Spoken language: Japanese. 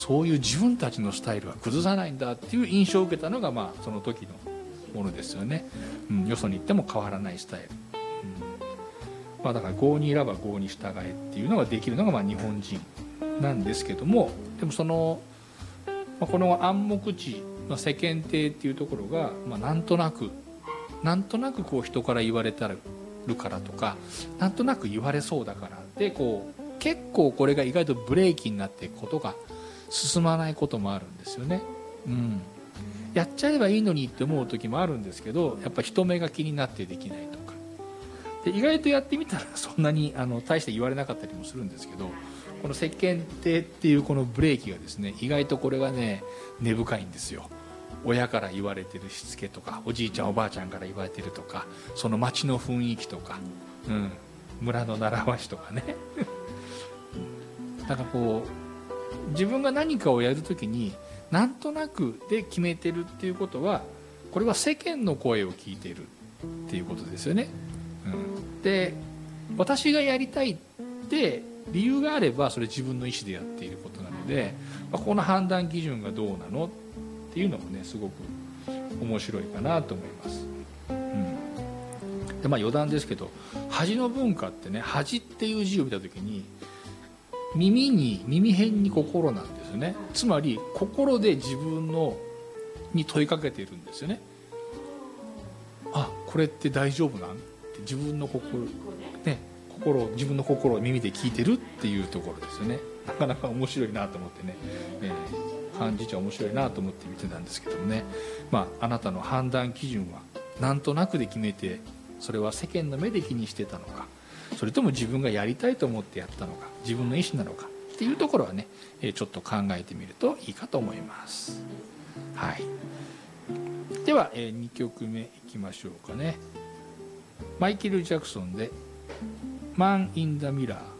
そういう自分たちのスタイルは崩さないんだっていう印象を受けたのが、その時のものですよね。よそに行っても変わらないスタイル。だから郷に入らば郷に従えっていうのができるのが日本人なんですけども、でもこの暗黙知の世間体っていうところが、なんとなくこう人から言われたるからとか、なんとなく言われそうだからで結構これが意外とブレーキになっていくことが進まないこともあるんですよね。やっちゃえばいいのにって思う時もあるんですけど、やっぱ人目が気になってできないとかで、意外とやってみたらそんなに大して言われなかったりもするんですけど、この世間体っていうこのブレーキがですね、意外とこれがね根深いんですよ。親から言われてるしつけとか、おじいちゃんおばあちゃんから言われてるとか、その町の雰囲気とか、村の習わしとかねだから自分が何かをやるときになんとなくで決めてるっていうことは、これは世間の声を聞いているっていうことですよね。で、私がやりたいって理由があればそれ自分の意思でやっていることなので、この判断基準がどうなのっていうのもねすごく面白いかなと思います。で余談ですけど、恥の文化ってね、恥っていう字を見た時に耳辺に心なんですよね。つまり心で自分に問いかけているんですよね。これって大丈夫なんって自分の自分の心を耳で聞いてるっていうところですよね。なかなか面白いなと思ってね、感じちゃ面白いなと思って見てたんですけどもね、あなたの判断基準はなんとなくで決めて、それは世間の目で気にしてたのか、それとも自分がやりたいと思ってやったのか、自分の意思なのかっていうところはね、ちょっと考えてみるといいかと思います。はい、では、2曲目いきましょうかね。マイケル・ジャクソンで「マン・イン・ザ・ミラー」。